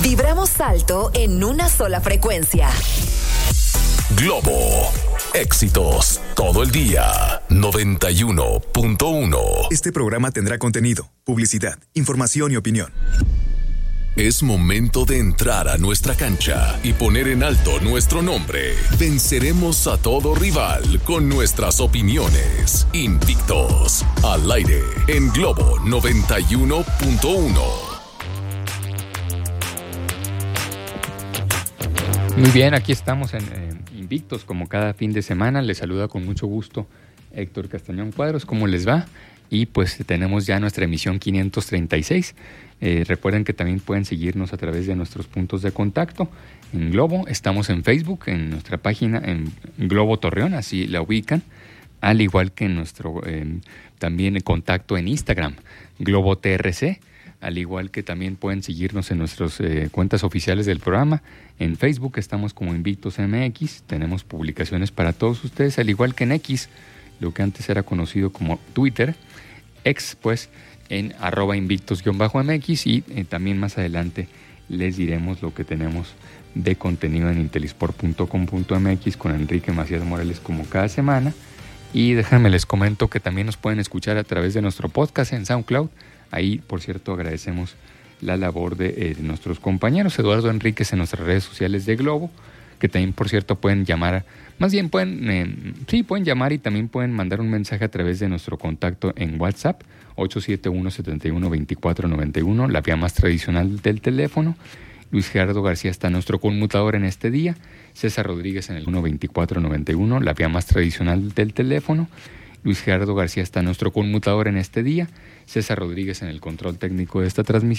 Vibramos alto en una sola frecuencia. Globo. Éxitos todo el día. 91.1. Este programa tendrá contenido, publicidad, información y opinión. Es momento de entrar a nuestra cancha y poner en alto nuestro nombre. Venceremos a todo rival con nuestras opiniones. Invictos. Al aire en Globo 91.1. Muy bien, aquí estamos en Invictos como cada fin de semana. Les saluda con mucho gusto Héctor Castañón Cuadros. ¿Cómo les va? Y pues tenemos ya nuestra emisión 536. Recuerden que también pueden seguirnos a través de nuestros puntos de contacto en Globo. Estamos en Facebook, en nuestra página en Globo Torreón, así la ubican, al igual que en nuestro también contacto en Instagram, Globo TRC, al igual que también pueden seguirnos en nuestras cuentas oficiales del programa. En Facebook estamos como Invictos MX, tenemos publicaciones para todos ustedes, al igual que en X, lo que antes era conocido como Twitter, X pues, en @invictos_mx y también más adelante les diremos lo que tenemos de contenido en intelisport.com.mx con Enrique Macías Morales como cada semana. Y déjenme les comento que también nos pueden escuchar a través de nuestro podcast en SoundCloud. Ahí, por cierto, agradecemos la labor de nuestros compañeros Eduardo Enríquez en nuestras redes sociales de Globo, que también, por cierto, pueden llamar, más bien pueden llamar y también pueden mandar un mensaje a través de nuestro contacto en WhatsApp, 871-71-2491, la vía más tradicional del teléfono. Luis Gerardo García está en nuestro conmutador en este día, César Rodríguez en el 12491, la vía más tradicional del teléfono. Luis Gerardo García está en nuestro conmutador en este día, César Rodríguez en el control técnico de esta transmisión.